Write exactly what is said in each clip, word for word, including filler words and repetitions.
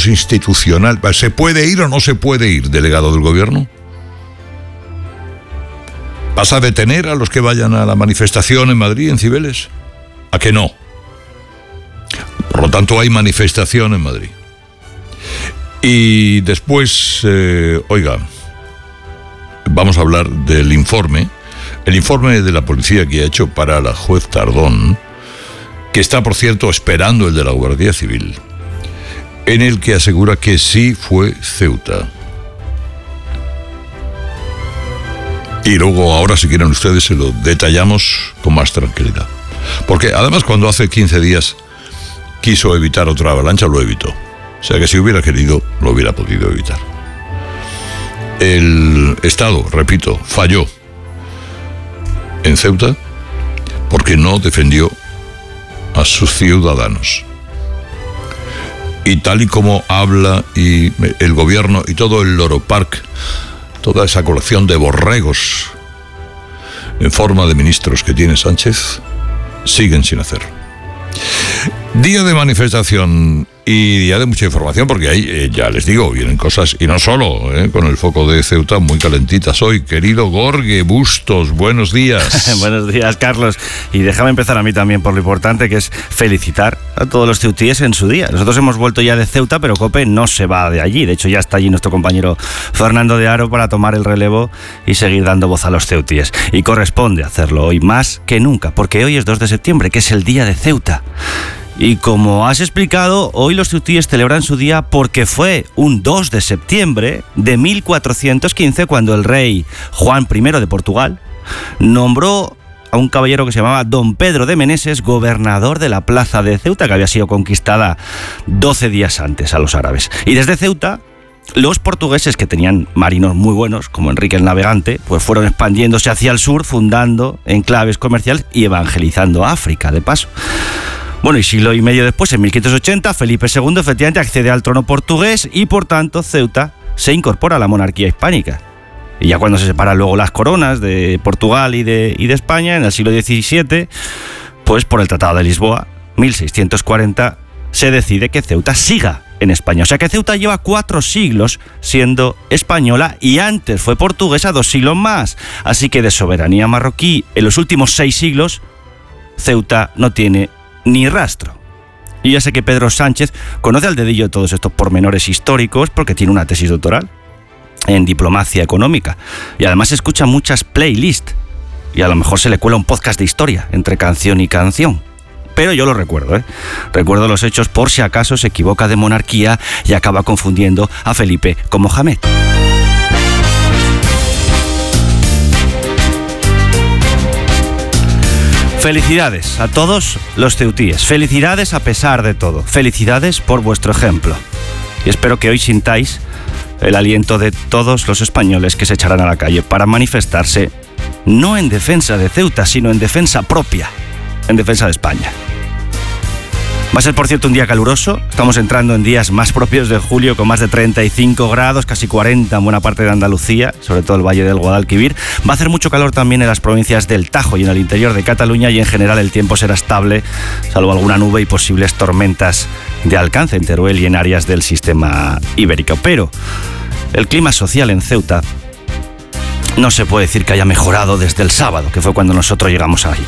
institucional. ¿Se puede ir o no se puede ir, delegado del gobierno? ¿Vas a detener a los que vayan a la manifestación en Madrid, en Cibeles? ¿A que no? Por lo tanto, hay manifestación en Madrid. Y después, eh, oiga, vamos a hablar del informe, el informe de la policía que ha hecho para la juez Tardón, que está, por cierto, esperando el de la Guardia Civil, en el que asegura que sí fue Ceuta. Y luego, ahora, si quieren ustedes, se lo detallamos con más tranquilidad. Porque, además, cuando hace quince días quiso evitar otra avalancha, lo evitó. O sea que si hubiera querido, lo hubiera podido evitar. El Estado, repito, falló en Ceuta porque no defendió a sus ciudadanos. Y tal y como habla y el gobierno y todo el Loro Park, toda esa colección de borregos en forma de ministros que tiene Sánchez, siguen sin hacer. Día de manifestación y día de mucha información, porque ahí, eh, ya les digo, vienen cosas, y no solo, eh, con el foco de Ceuta muy calentitas hoy. Querido Gorge Bustos, buenos días. Buenos días, Carlos. Y déjame empezar a mí también por lo importante que es felicitar a todos los ceutíes en su día. Nosotros hemos vuelto ya de Ceuta, pero COPE no se va de allí. De hecho, ya está allí nuestro compañero Fernando de Aro para tomar el relevo y seguir dando voz a los ceutíes. Y corresponde hacerlo hoy más que nunca, porque hoy es dos de septiembre, que es el día de Ceuta. Y como has explicado, hoy los ceutíes celebran su día porque fue un dos de septiembre de mil cuatrocientos quince cuando el rey Juan primero de Portugal nombró a un caballero que se llamaba Don Pedro de Meneses gobernador de la plaza de Ceuta, que había sido conquistada doce días antes a los árabes. Y desde Ceuta, los portugueses, que tenían marinos muy buenos, como Enrique el Navegante, pues fueron expandiéndose hacia el sur, fundando enclaves comerciales y evangelizando África, de paso. Bueno, y siglo y medio después, en mil quinientos ochenta, Felipe segundo efectivamente accede al trono portugués y, por tanto, Ceuta se incorpora a la monarquía hispánica. Y ya cuando se separan luego las coronas de Portugal y de, y de España, en el siglo diecisiete, pues por el Tratado de Lisboa, mil seiscientos cuarenta, se decide que Ceuta siga en España. O sea que Ceuta lleva cuatro siglos siendo española y antes fue portuguesa dos siglos más. Así que de soberanía marroquí en los últimos seis siglos, Ceuta no tiene ni rastro. Y ya sé que Pedro Sánchez conoce al dedillo todos estos pormenores históricos porque tiene una tesis doctoral en diplomacia económica y además escucha muchas playlists y a lo mejor se le cuela un podcast de historia entre canción y canción. Pero yo lo recuerdo, ¿eh? Recuerdo los hechos por si acaso se equivoca de monarquía y acaba confundiendo a Felipe con Mohamed. Felicidades a todos los ceutíes, felicidades a pesar de todo, felicidades por vuestro ejemplo. Y espero que hoy sintáis el aliento de todos los españoles que se echarán a la calle para manifestarse, no en defensa de Ceuta, sino en defensa propia, en defensa de España. Va a ser, por cierto, un día caluroso. Estamos entrando en días más propios de julio, con más de treinta y cinco grados, casi cuarenta en buena parte de Andalucía, sobre todo el Valle del Guadalquivir. Va a hacer mucho calor también en las provincias del Tajo y en el interior de Cataluña, y en general el tiempo será estable, salvo alguna nube y posibles tormentas de alcance en Teruel y en áreas del sistema ibérico. Pero el clima social en Ceuta no se puede decir que haya mejorado desde el sábado, que fue cuando nosotros llegamos ahí.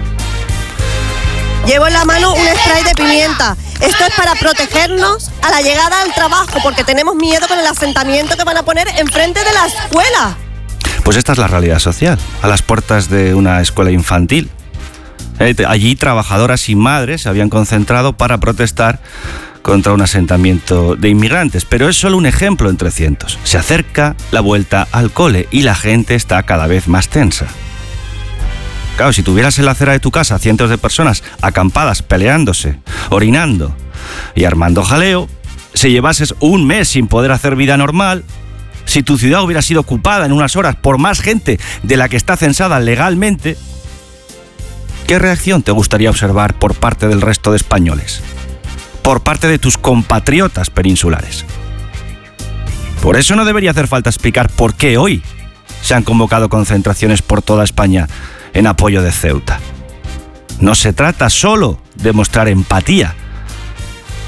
Llevo en la mano un spray de pimienta. Esto es para protegernos a la llegada al trabajo, porque tenemos miedo con el asentamiento que van a poner enfrente de la escuela. Pues esta es la realidad social, a las puertas de una escuela infantil. Allí trabajadoras y madres se habían concentrado para protestar contra un asentamiento de inmigrantes, pero es solo un ejemplo entre cientos. Se acerca la vuelta al cole y la gente está cada vez más tensa. Claro, si tuvieras en la acera de tu casa cientos de personas acampadas, peleándose, orinando y armando jaleo, si llevases un mes sin poder hacer vida normal, si tu ciudad hubiera sido ocupada en unas horas por más gente de la que está censada legalmente, ¿qué reacción te gustaría observar por parte del resto de españoles? Por parte de tus compatriotas peninsulares. Por eso no debería hacer falta explicar por qué hoy se han convocado concentraciones por toda España en apoyo de Ceuta. No se trata solo de mostrar empatía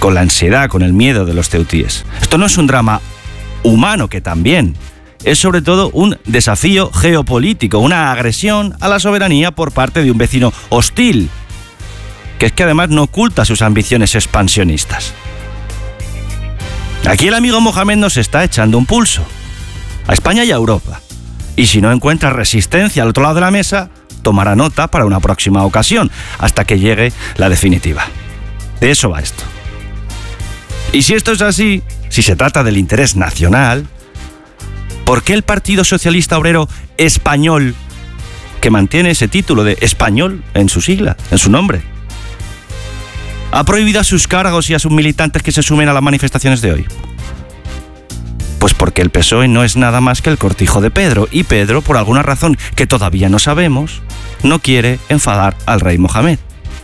con la ansiedad, con el miedo de los ceutíes. Esto no es un drama humano, que también es sobre todo un desafío geopolítico, una agresión a la soberanía por parte de un vecino hostil, que es que además no oculta sus ambiciones expansionistas. Aquí el amigo Mohamed nos está echando un pulso a España y a Europa. Y si no encuentra resistencia al otro lado de la mesa, tomará nota para una próxima ocasión, hasta que llegue la definitiva. De eso va esto. Y si esto es así, si se trata del interés nacional, ¿por qué el Partido Socialista Obrero Español, que mantiene ese título de español en su sigla, en su nombre, ha prohibido a sus cargos y a sus militantes que se sumen a las manifestaciones de hoy? Pues porque el P S O E no es nada más que el cortijo de Pedro, y Pedro, por alguna razón que todavía no sabemos, no quiere enfadar al rey Mohamed.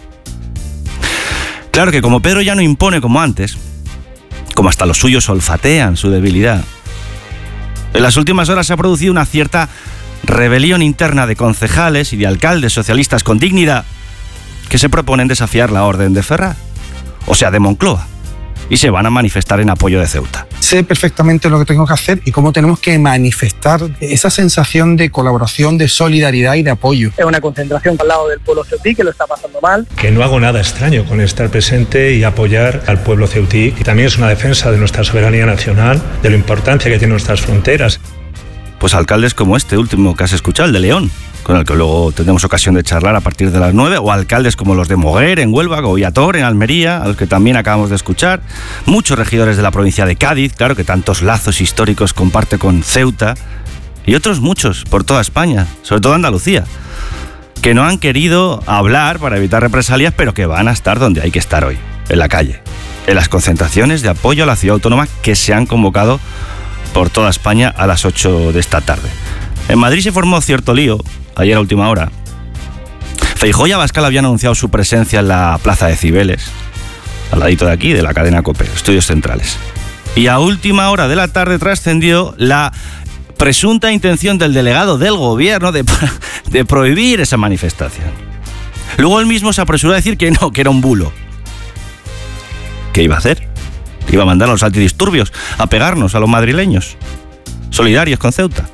Claro que como Pedro ya no impone como antes, como hasta los suyos olfatean su debilidad, en las últimas horas se ha producido una cierta rebelión interna de concejales y de alcaldes socialistas con dignidad que se proponen desafiar la orden de Ferraz, o sea, de Moncloa, y se van a manifestar en apoyo de Ceuta. Sé perfectamente lo que tengo que hacer y cómo tenemos que manifestar esa sensación de colaboración, de solidaridad y de apoyo. Es una concentración al lado del pueblo ceutí, que lo está pasando mal. Que no hago nada extraño con estar presente y apoyar al pueblo ceutí. Y también es una defensa de nuestra soberanía nacional, de la importancia que tienen nuestras fronteras. Pues alcaldes como este último que has escuchado, el de León, con el que luego tendremos ocasión de charlar a partir de las nueve, o alcaldes como los de Moguer en Huelva, Goyator en Almería, a los que también acabamos de escuchar, muchos regidores de la provincia de Cádiz, claro, que tantos lazos históricos comparte con Ceuta, y otros muchos por toda España, sobre todo Andalucía, que no han querido hablar para evitar represalias, pero que van a estar donde hay que estar hoy, en la calle, en las concentraciones de apoyo a la ciudad autónoma que se han convocado por toda España a las ocho de esta tarde. En Madrid se formó cierto lío ayer a última hora. Feijóo y Abascal habían anunciado su presencia en la plaza de Cibeles, al ladito de aquí, de la cadena COPE, Estudios Centrales. Y a última hora de la tarde trascendió la presunta intención del delegado del gobierno de, de prohibir esa manifestación. Luego él mismo se apresuró a decir que no, que era un bulo. ¿Qué iba a hacer? Iba a mandar a los antidisturbios a pegarnos a los madrileños, solidarios con Ceuta.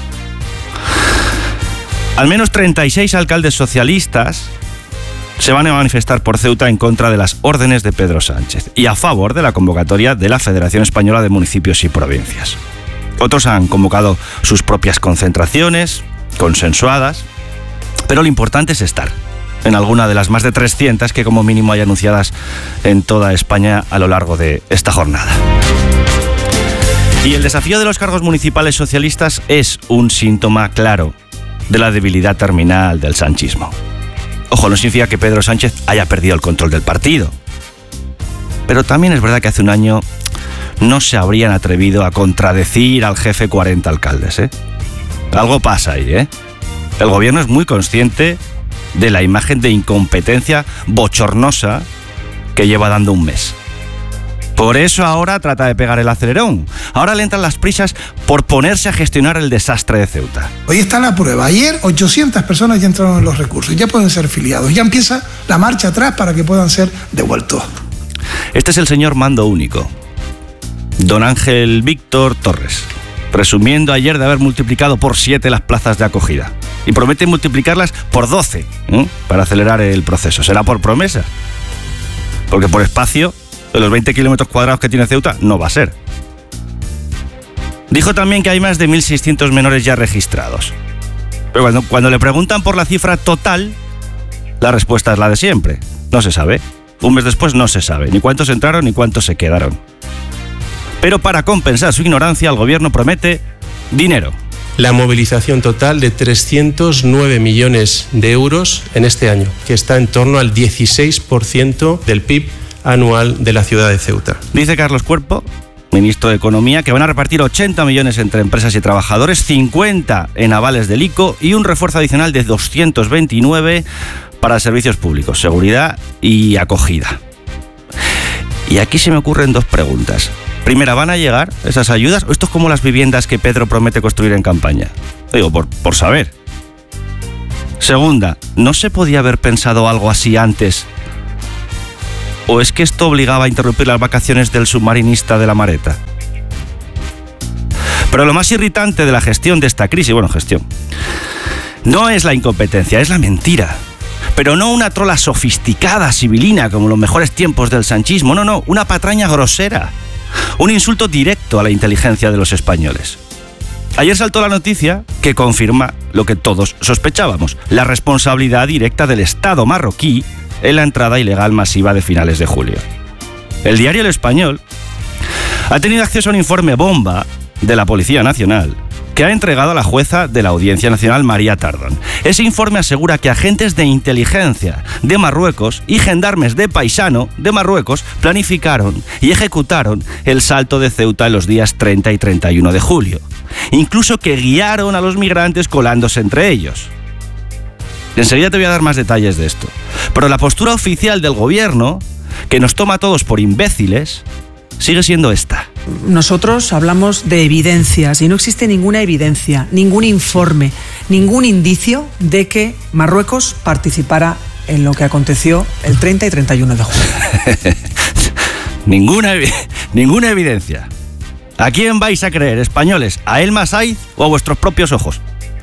Al menos treinta y seis alcaldes socialistas se van a manifestar por Ceuta en contra de las órdenes de Pedro Sánchez y a favor de la convocatoria de la Federación Española de Municipios y Provincias. Otros han convocado sus propias concentraciones, consensuadas, pero lo importante es estar en alguna de las más de trescientas que como mínimo hay anunciadas en toda España a lo largo de esta jornada. Y el desafío de los cargos municipales socialistas es un síntoma claro de la debilidad terminal del sanchismo. Ojo, no significa que Pedro Sánchez haya perdido el control del partido, pero también es verdad que hace un año no se habrían atrevido a contradecir al jefe cuarenta alcaldes, ¿eh? Algo pasa ahí, ¿eh? El gobierno es muy consciente de la imagen de incompetencia bochornosa que lleva dando un mes. Por eso ahora trata de pegar el acelerón. Ahora le entran las prisas por ponerse a gestionar el desastre de Ceuta. Hoy está la prueba. Ayer ochocientas personas ya entraron en los recursos, ya pueden ser filiados. Ya empieza la marcha atrás para que puedan ser devueltos. Este es el señor mando único, don Ángel Víctor Torres, presumiendo ayer de haber multiplicado por siete las plazas de acogida. Y promete multiplicarlas por doce, ¿eh? Para acelerar el proceso. Será por promesa, porque por espacio, de los veinte kilómetros cuadrados que tiene Ceuta, no va a ser. Dijo también que hay más de mil seiscientos menores ya registrados. Pero cuando, cuando le preguntan por la cifra total, la respuesta es la de siempre. No se sabe. Un mes después no se sabe ni cuántos entraron ni cuántos se quedaron. Pero para compensar su ignorancia, el gobierno promete dinero. La movilización total de trescientos nueve millones de euros en este año, que está en torno al dieciséis por ciento del P I B anual de la ciudad de Ceuta. Dice Carlos Cuerpo, ministro de Economía, que van a repartir ochenta millones entre empresas y trabajadores, cincuenta en avales del ICO y un refuerzo adicional de doscientos veintinueve para servicios públicos, seguridad y acogida. Y aquí se me ocurren dos preguntas. Primera, ¿van a llegar esas ayudas? ¿O esto es como las viviendas que Pedro promete construir en campaña? Digo, por, por saber. Segunda, ¿no se podía haber pensado algo así antes ¿O es que esto obligaba a interrumpir las vacaciones del submarinista de la Mareta? Pero lo más irritante de la gestión de esta crisis, bueno, gestión, no es la incompetencia, es la mentira. Pero no una trola sofisticada, sibilina, como en los mejores tiempos del sanchismo, no, no, una patraña grosera, un insulto directo a la inteligencia de los españoles. Ayer saltó la noticia que confirma lo que todos sospechábamos, la responsabilidad directa del Estado marroquí en la entrada ilegal masiva de finales de julio. El diario El Español ha tenido acceso a un informe bomba de la Policía Nacional que ha entregado a la jueza de la Audiencia Nacional, María Tardón. Ese informe asegura que agentes de inteligencia de Marruecos y gendarmes de paisano de Marruecos planificaron y ejecutaron el salto de Ceuta en los días treinta y treinta y uno de julio. Incluso que guiaron a los migrantes colándose entre ellos. Enseguida te voy a dar más detalles de esto. Pero la postura oficial del gobierno, que nos toma a todos por imbéciles, sigue siendo esta. Nosotros hablamos de evidencias y no existe ninguna evidencia, ningún informe, ningún indicio de que Marruecos participara en lo que aconteció el treinta y treinta y uno de julio. ninguna, ninguna evidencia. ¿A quién vais a creer, españoles? ¿A El Masaiz o a vuestros propios ojos?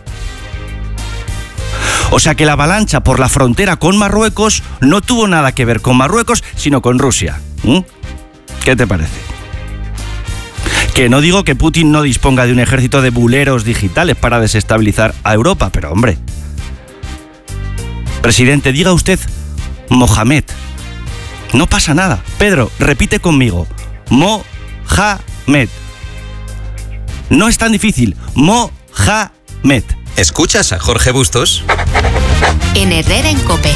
O sea que la avalancha por la frontera con Marruecos no tuvo nada que ver con Marruecos, sino con Rusia. ¿Mm? ¿Qué te parece? Que no digo que Putin no disponga de un ejército de buleros digitales para desestabilizar a Europa, pero hombre. Presidente, diga usted Mohamed. No pasa nada. Pedro, repite conmigo. Mohamed. No es tan difícil. Mohamed. ¿Escuchas a Jorge Bustos? En Herrera en COPE.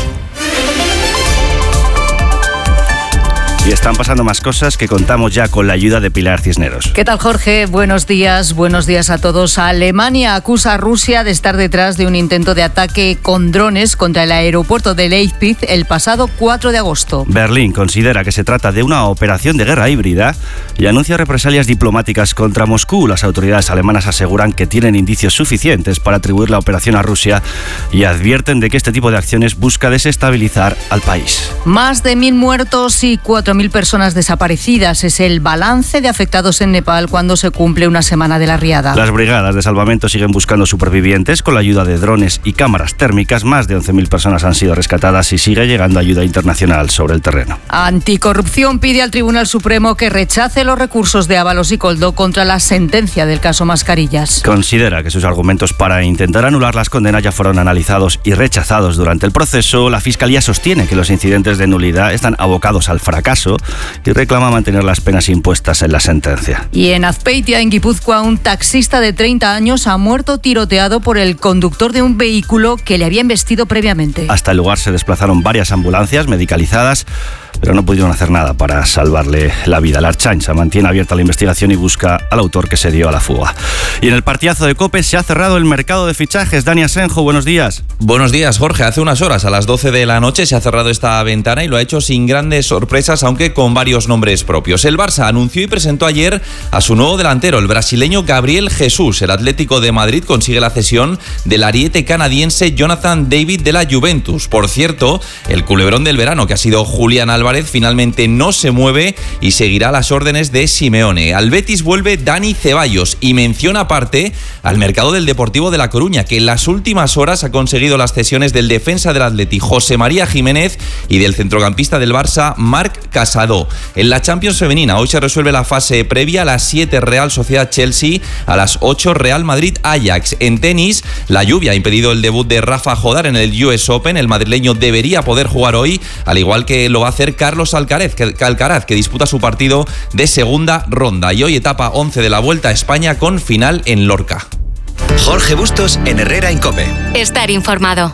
Y están pasando más cosas que contamos ya con la ayuda de Pilar Cisneros. ¿Qué tal, Jorge? Buenos días, buenos días a todos. Alemania acusa a Rusia de estar detrás de un intento de ataque con drones contra el aeropuerto de Leipzig el pasado cuatro de agosto. Berlín considera que se trata de una operación de guerra híbrida y anuncia represalias diplomáticas contra Moscú. Las autoridades alemanas aseguran que tienen indicios suficientes para atribuir la operación a Rusia y advierten de que este tipo de acciones busca desestabilizar al país. Más de mil muertos y cuatro mil personas desaparecidas es el balance de afectados en Nepal cuando se cumple una semana de la riada. Las brigadas de salvamento siguen buscando supervivientes con la ayuda de drones y cámaras térmicas. Más de once mil personas han sido rescatadas y sigue llegando ayuda internacional sobre el terreno. Anticorrupción pide al Tribunal Supremo que rechace los recursos de Ábalos y Koldo contra la sentencia del caso Mascarillas. Considera que sus argumentos para intentar anular las condenas ya fueron analizados y rechazados durante el proceso. La Fiscalía sostiene que los incidentes de nulidad están abocados al fracaso y reclama mantener las penas impuestas en la sentencia. Y en Azpeitia, en Guipúzcoa, un taxista de treinta años ha muerto tiroteado por el conductor de un vehículo que le había embestido previamente. Hasta el lugar se desplazaron varias ambulancias medicalizadas, pero no pudieron hacer nada para salvarle la vida. La Ertzaintza mantiene abierta la investigación y busca al autor que se dio a la fuga. Y en el partidazo de COPE se ha cerrado el mercado de fichajes. Dani Asenjo, buenos días. Buenos días, Jorge. Hace unas horas, a las doce de la noche, se ha cerrado esta ventana y lo ha hecho sin grandes sorpresas, aunque con varios nombres propios. El Barça anunció y presentó ayer a su nuevo delantero, el brasileño Gabriel Jesús. El Atlético de Madrid consigue la cesión del ariete canadiense Jonathan David de la Juventus. Por cierto, el culebrón del verano, que ha sido Julián Álvarez, finalmente no se mueve y seguirá las órdenes de Simeone. Al Betis vuelve Dani Ceballos y menciona aparte al mercado del Deportivo de La Coruña, que en las últimas horas ha conseguido las cesiones del defensa del Atleti José María Jiménez y del centrocampista del Barça Marc Casado. En la Champions femenina hoy se resuelve la fase previa: a las siete Real Sociedad Chelsea, a las ocho Real Madrid Ajax. En tenis, la lluvia ha impedido el debut de Rafa Jodar en el U S Open. El madrileño debería poder jugar hoy, al igual que lo va a hacer Carlos Alcaraz, que, Alcaraz, que disputa su partido de segunda ronda. Y hoy etapa once de la Vuelta a España con final en Lorca. Jorge Bustos en Herrera en COPE. Estar informado.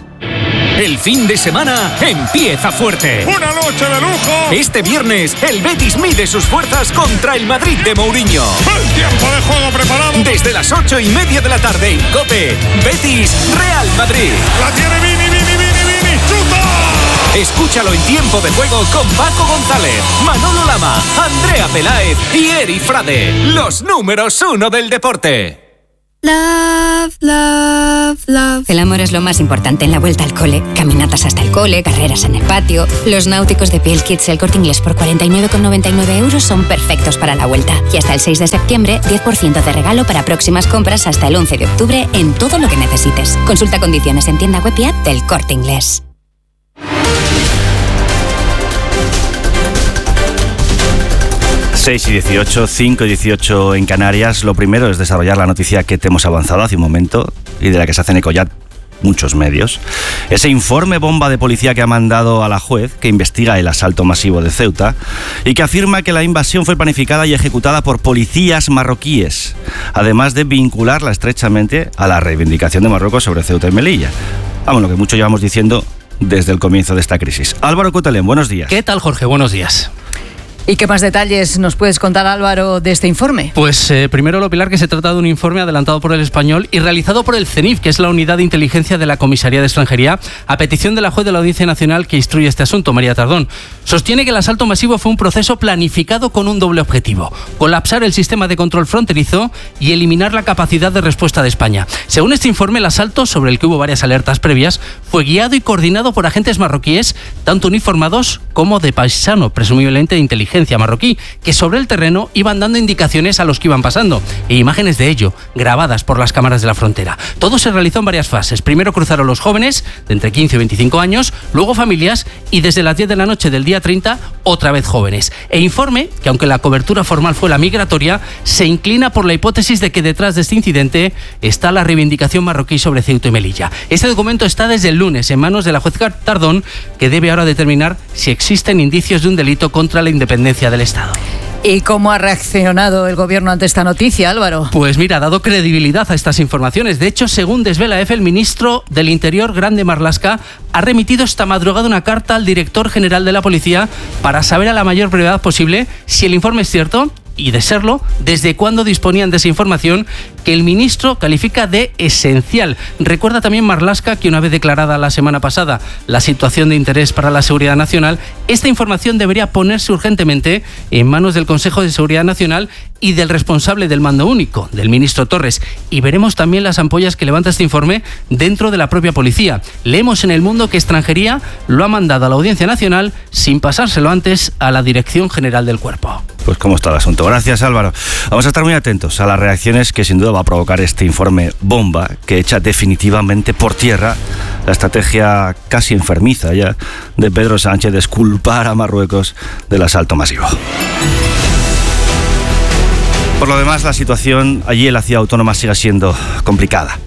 El fin de semana empieza fuerte. ¡Una noche de lujo! Este viernes, el Betis mide sus fuerzas contra el Madrid de Mourinho. ¡El tiempo de juego preparado! Desde las ocho y media de la tarde en COPE, Betis Real Madrid. ¡La tiene Vini, Vini, Vini, Vini! ¡Chuta! Escúchalo en tiempo de juego con Paco González, Manolo Lama, Andrea Peláez y Eri Frade. Los números uno del deporte. Love, love, love. El amor es lo más importante en la vuelta al cole. Caminatas hasta el cole, carreras en el patio. Los náuticos de Piel Kids El Corte Inglés por cuarenta y nueve con noventa y nueve euros son perfectos para la vuelta. Y hasta el seis de septiembre, diez por ciento de regalo para próximas compras hasta el once de octubre en todo lo que necesites. Consulta condiciones en tienda web y app del Corte Inglés. seis y dieciocho, cinco y dieciocho en Canarias. Lo primero es desarrollar la noticia que te hemos avanzado hace un momento y de la que se hacen eco ya muchos medios. Ese informe bomba de policía que ha mandado a la juez que investiga el asalto masivo de Ceuta y que afirma que la invasión fue planificada y ejecutada por policías marroquíes, además de vincularla estrechamente a la reivindicación de Marruecos sobre Ceuta y Melilla. Vamos, lo que mucho llevamos diciendo desde el comienzo de esta crisis. Álvaro Cotelén, buenos días. ¿Qué tal, Jorge? Buenos días. ¿Y qué más detalles nos puedes contar, Álvaro, de este informe? Pues eh, primero lo Pilar, que se trata de un informe adelantado por El Español y realizado por el CENIF, que es la unidad de inteligencia de la Comisaría de Extranjería, a petición de la juez de la Audiencia Nacional que instruye este asunto, María Tardón. Sostiene que el asalto masivo fue un proceso planificado con un doble objetivo: colapsar el sistema de control fronterizo y eliminar la capacidad de respuesta de España. Según este informe, el asalto, sobre el que hubo varias alertas previas, fue guiado y coordinado por agentes marroquíes, tanto uniformados como de paisano, presumiblemente de inteligencia marroquí, que sobre el terreno iban dando indicaciones a los que iban pasando, e imágenes de ello grabadas por las cámaras de la frontera. Todo se realizó en varias fases. Primero cruzaron los jóvenes de entre quince y veinticinco años, luego familias y desde las diez de la noche del día treinta otra vez jóvenes. E informe que, aunque la cobertura formal fue la migratoria, se inclina por la hipótesis de que detrás de este incidente está la reivindicación marroquí sobre Ceuta y Melilla. Este documento está desde el lunes en manos de la juez Tardón, que debe ahora determinar si existen indicios de un delito contra la independencia del Estado. ¿Y cómo ha reaccionado el gobierno ante esta noticia, Álvaro? Pues mira, ha dado credibilidad a estas informaciones. De hecho, según desvela F, el ministro del Interior, Grande Marlaska, ha remitido esta madrugada una carta al director general de la policía para saber a la mayor brevedad posible si el informe es cierto y, de serlo, desde cuándo disponían de esa información que el ministro califica de esencial. Recuerda también Marlaska que, una vez declarada la semana pasada la situación de interés para la seguridad nacional, esta información debería ponerse urgentemente en manos del Consejo de Seguridad Nacional y del responsable del mando único, del ministro Torres. Y veremos también las ampollas que levanta este informe dentro de la propia policía. Leemos en El Mundo que Extranjería lo ha mandado a la Audiencia Nacional sin pasárselo antes a la Dirección General del Cuerpo. Pues cómo está el asunto. Gracias, Álvaro. Vamos a estar muy atentos a las reacciones que sin duda va a provocar este informe bomba que echa definitivamente por tierra la estrategia casi enfermiza ya de Pedro Sánchez de exculpar a Marruecos del asalto masivo. Por lo demás, la situación allí en la ciudad autónoma sigue siendo complicada.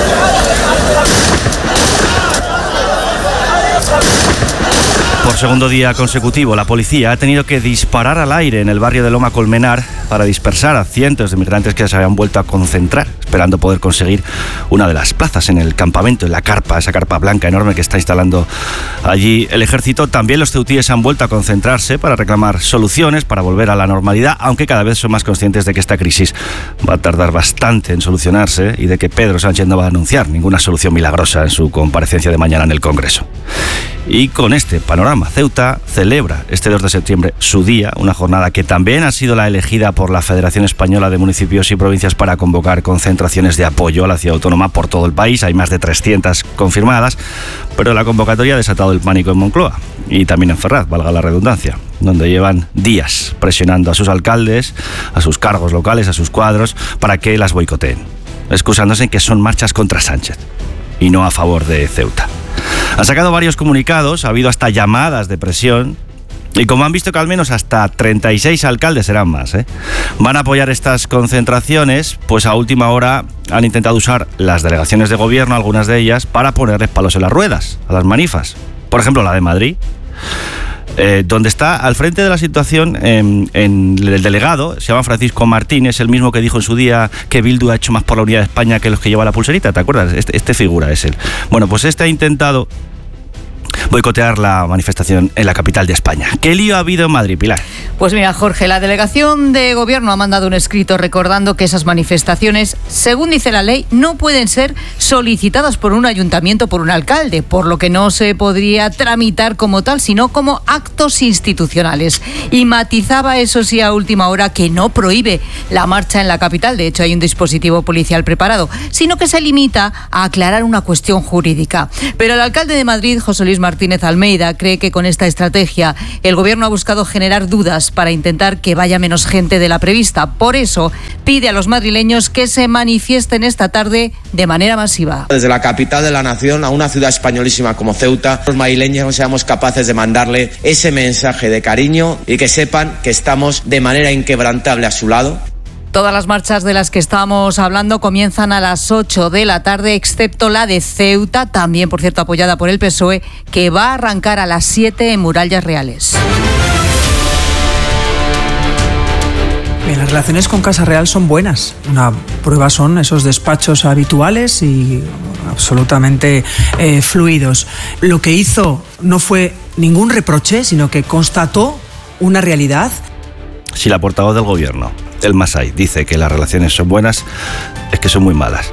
Por segundo día consecutivo, la policía ha tenido que disparar al aire en el barrio de Loma Colmenar para dispersar a cientos de migrantes que se habían vuelto a concentrar, esperando poder conseguir una de las plazas en el campamento, en la carpa, esa carpa blanca enorme que está instalando allí el ejército. También los ceutíes han vuelto a concentrarse para reclamar soluciones, para volver a la normalidad, aunque cada vez son más conscientes de que esta crisis va a tardar bastante en solucionarse y de que Pedro Sánchez no va a anunciar ninguna solución milagrosa en su comparecencia de mañana en el Congreso. Y con este panorama, Ceuta celebra este dos de septiembre su día, una jornada que también ha sido la elegida por la Federación Española de Municipios y Provincias para convocar concentraciones de apoyo a la ciudad autónoma por todo el país. Hay más de trescientas confirmadas, pero la convocatoria ha desatado el pánico en Moncloa y también en Ferraz, valga la redundancia, donde llevan días presionando a sus alcaldes, a sus cargos locales, a sus cuadros, para que las boicoteen, excusándose en que son marchas contra Sánchez y no a favor de Ceuta. Han sacado varios comunicados, ha habido hasta llamadas de presión y, como han visto que al menos hasta treinta y seis alcaldes, serán más, ¿eh? van a apoyar estas concentraciones, pues a última hora han intentado usar las delegaciones de gobierno, algunas de ellas, para ponerles palos en las ruedas a las manifas. Por ejemplo, la de Madrid, Eh, donde está al frente de la situación en, en el delegado, se llama Francisco Martín, es el mismo que dijo en su día que Bildu ha hecho más por la unidad de España que los que lleva la pulserita, ¿te acuerdas? Este, este figura es él. Bueno, pues este ha intentado boicotear la manifestación en la capital de España. ¿Qué lío ha habido en Madrid, Pilar? Pues mira, Jorge, la delegación de gobierno ha mandado un escrito recordando que esas manifestaciones, según dice la ley, no pueden ser solicitadas por un ayuntamiento o por un alcalde, por lo que no se podría tramitar como tal, sino como actos institucionales. Y matizaba, eso sí, a última hora, que no prohíbe la marcha en la capital, de hecho hay un dispositivo policial preparado, sino que se limita a aclarar una cuestión jurídica. Pero el alcalde de Madrid, José Luis Martínez Almeida, cree que con esta estrategia el gobierno ha buscado generar dudas para intentar que vaya menos gente de la prevista. Por eso pide a los madrileños que se manifiesten esta tarde de manera masiva. Desde la capital de la nación a una ciudad españolísima como Ceuta, los madrileños seamos capaces de mandarle ese mensaje de cariño y que sepan que estamos de manera inquebrantable a su lado. Todas las marchas de las que estamos hablando comienzan a las ocho de la tarde, excepto la de Ceuta, también, por cierto, apoyada por el P S O E, que va a arrancar a las siete en Murallas Reales. Bien, las relaciones con Casa Real son buenas. Una prueba son esos despachos habituales y absolutamente eh, fluidos. Lo que hizo no fue ningún reproche, sino que constató una realidad. Si la portavoz del gobierno, el Masai, dice que las relaciones son buenas, es que son muy malas.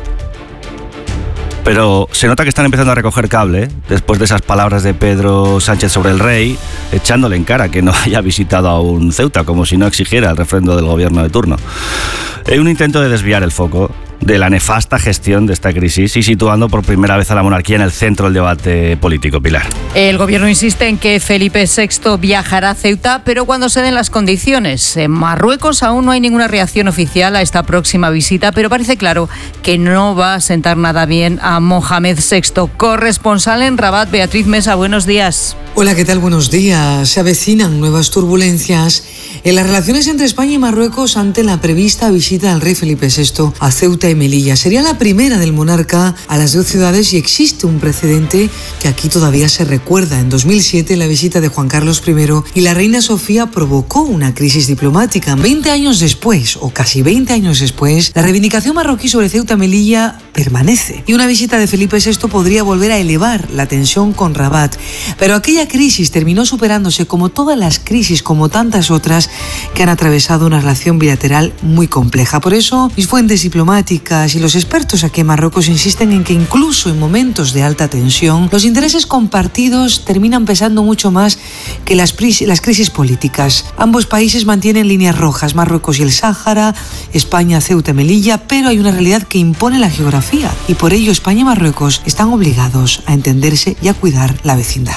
Pero se nota que están empezando a recoger cable, ¿eh? Después de esas palabras de Pedro Sánchez sobre el rey, echándole en cara que no haya visitado a un Ceuta, como si no exigiera el refrendo del gobierno de turno. Es un intento de desviar el foco de la nefasta gestión de esta crisis y situando por primera vez a la monarquía en el centro del debate político, Pilar. El gobierno insiste en que Felipe sexto viajará a Ceuta, pero cuando se den las condiciones. En Marruecos aún no hay ninguna reacción oficial a esta próxima visita, pero parece claro que no va a sentar nada bien a Mohamed sexto. Corresponsal en Rabat, Beatriz Mesa, buenos días. Hola, ¿qué tal? Buenos días. Se avecinan nuevas turbulencias en las relaciones entre España y Marruecos ante la prevista visita del rey Felipe sexto a Ceuta y Melilla. Sería la primera del monarca a las dos ciudades y existe un precedente que aquí todavía se recuerda. En dos mil siete, la visita de Juan Carlos primero y la reina Sofía provocó una crisis diplomática. veinte años después, o casi veinte años después, la reivindicación marroquí sobre Ceuta y Melilla permanece. Y una visita de Felipe sexto podría volver a elevar la tensión con Rabat. Pero aquella crisis terminó superándose, como todas las crisis, como tantas otras que han atravesado una relación bilateral muy compleja. Por eso, mis fuentes diplomáticas y los expertos aquí en Marruecos insisten en que incluso en momentos de alta tensión, los intereses compartidos terminan pesando mucho más que las, las crisis políticas. Ambos países mantienen líneas rojas, Marruecos y el Sáhara, España, Ceuta y Melilla, pero hay una realidad que impone la geografía y por ello España y Marruecos están obligados a entenderse y a cuidar la vecindad.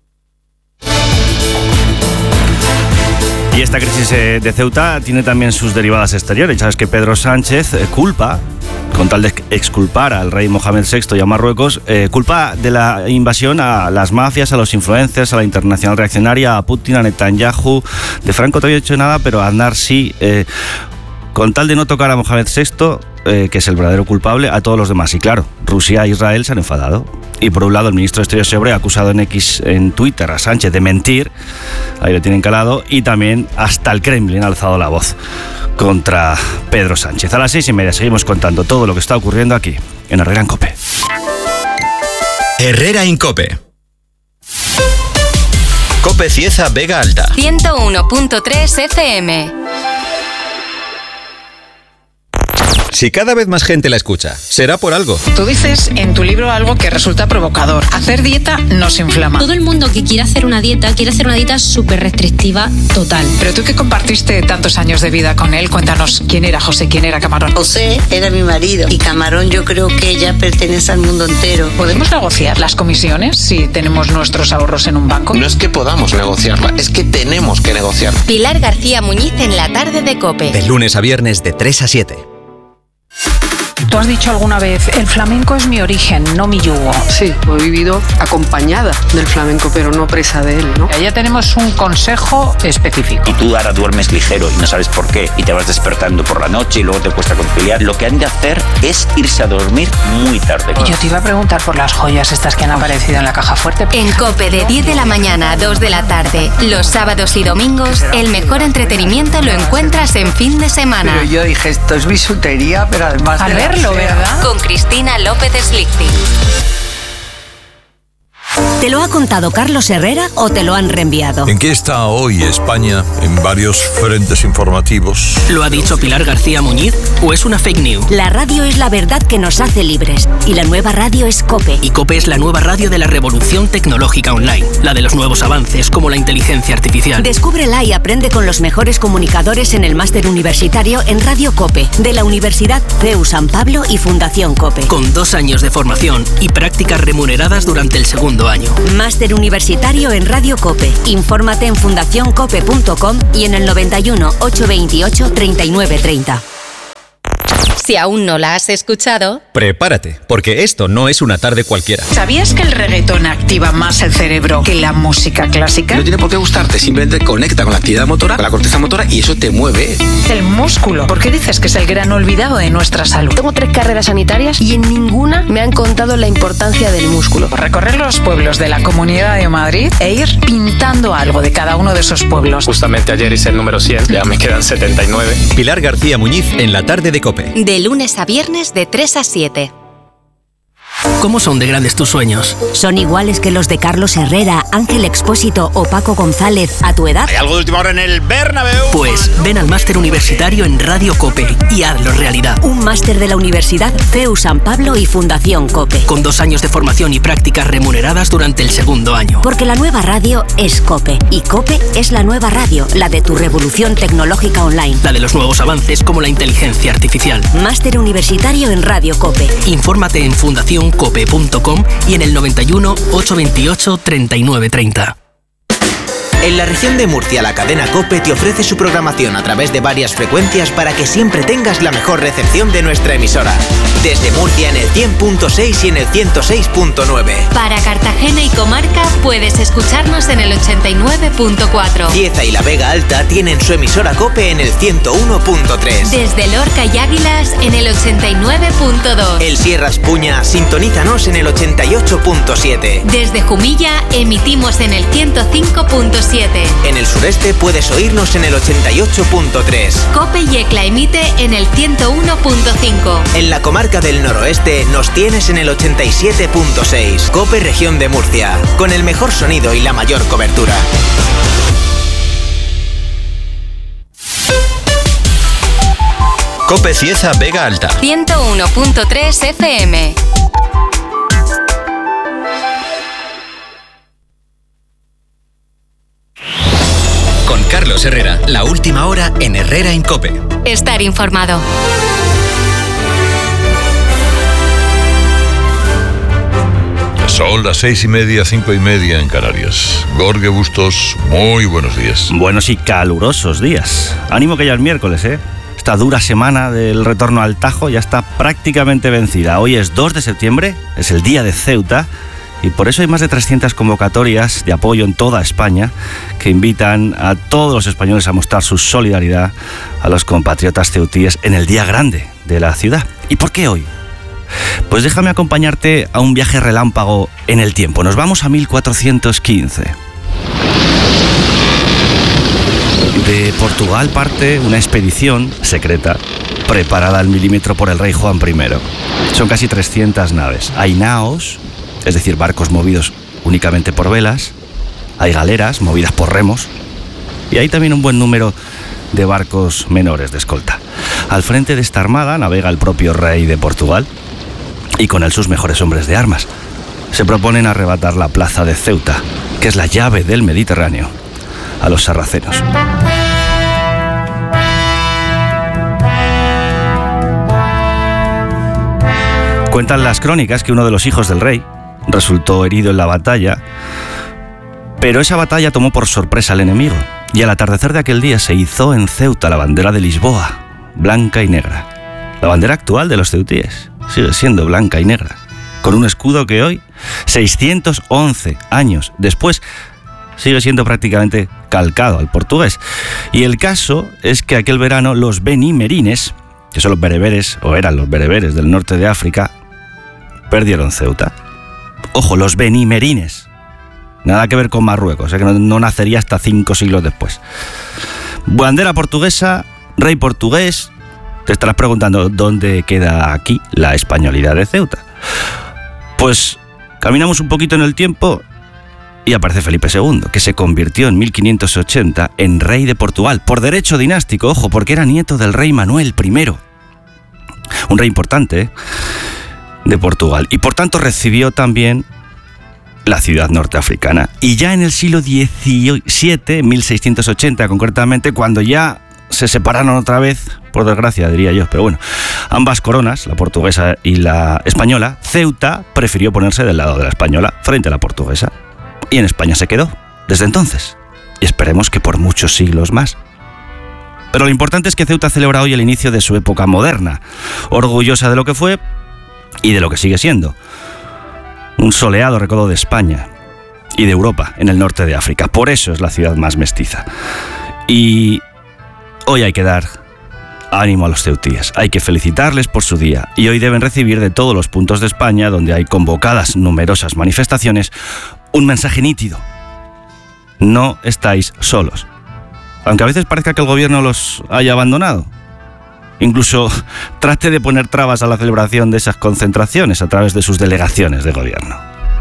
Y esta crisis de Ceuta tiene también sus derivadas exteriores. Sabes que Pedro Sánchez culpa, con tal de exculpar al rey Mohamed sexto y a Marruecos, eh, culpa de la invasión a las mafias, a los influencers, a la internacional reaccionaria, a Putin, a Netanyahu. De Franco todavía no ha hecho nada, pero a Aznar sí. Eh, con tal de no tocar a Mohamed sexto, eh, que es el verdadero culpable, a todos los demás. Y claro, Rusia e Israel se han enfadado. Y por un lado, el ministro de Exteriores Sebre ha acusado en X, en Twitter, a Sánchez de mentir. Ahí lo tienen calado. Y también hasta el Kremlin ha alzado la voz contra Pedro Sánchez. A las seis y media seguimos contando todo lo que está ocurriendo aquí, en Herrera en COPE. Herrera en COPE. COPE Cieza Vega Alta. ciento uno punto tres F M. Si cada vez más gente la escucha, será por algo. Tú dices en tu libro algo que resulta provocador. Hacer dieta nos inflama. Todo el mundo que quiere hacer una dieta, quiere hacer una dieta súper restrictiva total. Pero tú que compartiste tantos años de vida con él, cuéntanos quién era José, quién era Camarón. José era mi marido y Camarón yo creo que ella pertenece al mundo entero. ¿Podemos negociar las comisiones si tenemos nuestros ahorros en un banco? No es que podamos negociarla, es que tenemos que negociar. Pilar García Muñiz en la tarde de COPE. De lunes a viernes de tres a siete. Tú has dicho alguna vez, el flamenco es mi origen, no mi yugo. Sí, he vivido acompañada del flamenco, pero no presa de él, ¿no? Ya tenemos un consejo específico. Y tú ahora duermes ligero y no sabes por qué, y te vas despertando por la noche y luego te cuesta conciliar. Lo que han de hacer es irse a dormir muy tarde. Y yo te iba a preguntar por las joyas estas que han aparecido en la caja fuerte. En COPE de diez de la mañana a dos de la tarde, los sábados y domingos, el mejor entretenimiento lo encuentras en fin de semana. Pero yo dije, esto es bisutería, pero además a de verlo, ¿verdad? Con Cristina López Slichting. ¿Te lo ha contado Carlos Herrera o te lo han reenviado? ¿En qué está hoy España en varios frentes informativos? ¿Lo ha dicho Pilar García Muñiz o es una fake news? La radio es la verdad que nos hace libres y la nueva radio es COPE. Y COPE es la nueva radio de la revolución tecnológica online, la de los nuevos avances como la inteligencia artificial. Descúbrela y aprende con los mejores comunicadores en el máster universitario en Radio COPE de la Universidad C E U San Pablo y Fundación COPE. Con dos años de formación y prácticas remuneradas durante el segundo año. Máster universitario en Radio COPE. Infórmate en fundación cope punto com y en el noventa y uno, ochocientos veintiocho, treinta y nueve treinta. Si aún no la has escuchado, prepárate, porque esto no es una tarde cualquiera. ¿Sabías que el reggaetón activa más el cerebro que la música clásica? No tiene por qué gustarte, simplemente conecta con la actividad motora, con la corteza motora y eso te mueve. El músculo. ¿Por qué dices que es el gran olvidado de nuestra salud? Tengo tres carreras sanitarias y en ninguna me han contado la importancia del músculo. Recorrer los pueblos de la Comunidad de Madrid e ir pintando algo de cada uno de esos pueblos. Justamente ayer hice el número cien, ya me quedan setenta y nueve. Pilar García Muñiz en la tarde de COPE. de lunes a viernes de tres a siete. ¿Cómo son de grandes tus sueños? ¿Son iguales que los de Carlos Herrera, Ángel Expósito o Paco González a tu edad? ¿Hay algo de última hora en el Bernabéu? Pues ven al máster universitario en Radio COPE y hazlo realidad. Un máster de la Universidad C E U San Pablo y Fundación COPE. Con dos años de formación y prácticas remuneradas durante el segundo año. Porque la nueva radio es COPE y COPE es la nueva radio, la de tu revolución tecnológica online. La de los nuevos avances como la inteligencia artificial. Máster universitario en Radio COPE. Infórmate en fundación cope punto com y en el noventa y uno, ochocientos veintiocho, treinta y nueve treinta. En la región de Murcia, la cadena COPE te ofrece su programación a través de varias frecuencias para que siempre tengas la mejor recepción de nuestra emisora. Desde Murcia en el cien punto seis y en el ciento seis punto nueve. Para Cartagena y comarca puedes escucharnos en el ochenta y nueve punto cuatro. Cieza y la Vega Alta tienen su emisora COPE en el ciento uno punto tres. Desde Lorca y Águilas en el ochenta y nueve punto dos. El Sierra Espuña, sintonízanos en el ochenta y ocho punto siete. Desde Jumilla emitimos en el ciento cinco punto siete. En el sureste puedes oírnos en el ochenta y ocho punto tres. COPE y ECLA emite en el ciento uno punto cinco. En la comarca del noroeste nos tienes en el ochenta y siete punto seis. COPE Región de Murcia, con el mejor sonido y la mayor cobertura. COPE Cieza Vega Alta. ciento uno punto tres F M. Con Carlos Herrera, la última hora en Herrera en COPE. Estar informado. Son las seis y media, cinco y media en Canarias. Gorge Bustos, muy buenos días. Buenos y calurosos días. Ánimo que ya es miércoles, ¿eh? Esta dura semana del retorno al Tajo ya está prácticamente vencida. Hoy es dos de septiembre, es el día de Ceuta, y por eso hay más de trescientas convocatorias de apoyo en toda España que invitan a todos los españoles a mostrar su solidaridad a los compatriotas ceutíes en el día grande de la ciudad. ¿Y por qué hoy? Pues déjame acompañarte a un viaje relámpago en el tiempo. Nos vamos a mil cuatrocientos quince. De Portugal parte una expedición secreta preparada al milímetro por el rey Juan primero. Son casi trescientas naves. Hay naos, es decir, barcos movidos únicamente por velas. Hay galeras movidas por remos. Y hay también un buen número de barcos menores de escolta. Al frente de esta armada navega el propio rey de Portugal y con él sus mejores hombres de armas. Se proponen arrebatar la plaza de Ceuta, que es la llave del Mediterráneo, a los sarracenos. Cuentan las crónicas que uno de los hijos del rey resultó herido en la batalla, pero esa batalla tomó por sorpresa al enemigo, y al atardecer de aquel día se izó en Ceuta la bandera de Lisboa, blanca y negra. La bandera actual de los ceutíes sigue siendo blanca y negra, con un escudo que hoy, seiscientos once años después, sigue siendo prácticamente calcado al portugués. Y el caso es que aquel verano los benimerines, que son los bereberes, o eran los bereberes del norte de África, perdieron Ceuta. Ojo, los benimerines. Nada que ver con Marruecos, ¿eh? Que no, no nacería hasta cinco siglos después. Bandera portuguesa, rey portugués. Te estarás preguntando dónde queda aquí la españolidad de Ceuta. Pues caminamos un poquito en el tiempo Y aparece Felipe segundo, que se convirtió en mil quinientos ochenta en rey de Portugal, por derecho dinástico, ojo, porque era nieto del rey Manuel primero. Un rey importante, ¿eh? de Portugal. Y por tanto recibió también la ciudad norteafricana. Y ya en el siglo diecisiete, mil seiscientos ochenta concretamente, cuando ya se separaron otra vez, por desgracia diría yo, pero bueno, ambas coronas, la portuguesa y la española, Ceuta prefirió ponerse del lado de la española frente a la portuguesa. Y en España se quedó, desde entonces. Y esperemos que por muchos siglos más. Pero lo importante es que Ceuta celebra hoy el inicio de su época moderna, orgullosa de lo que fue y de lo que sigue siendo. Un soleado recodo de España y de Europa, en el norte de África. Por eso es la ciudad más mestiza. Y hoy hay que dar ánimo a los ceutíes, hay que felicitarles por su día. Y hoy deben recibir de todos los puntos de España, donde hay convocadas numerosas manifestaciones, un mensaje nítido. No estáis solos. Aunque a veces parezca que el gobierno los haya abandonado. Incluso trate de poner trabas a la celebración de esas concentraciones a través de sus delegaciones de gobierno.